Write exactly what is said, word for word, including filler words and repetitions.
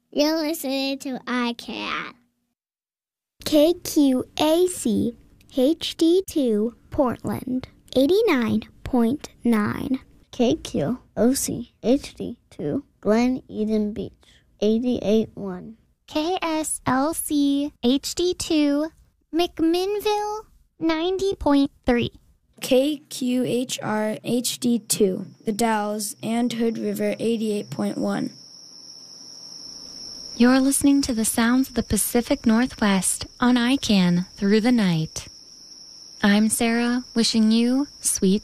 You're listening to I C A N. K Q A C H D two Portland, eighty-nine point nine. K Q O C H D two Glen Eden Beach, eighty-eight point one. K S L C H D two McMinnville, ninety point three. K Q H R H D two The Dalles and Hood River, eighty-eight point one. You're listening to the sounds of the Pacific Northwest on I C A N Through the Night. I'm Sarah, wishing you sweet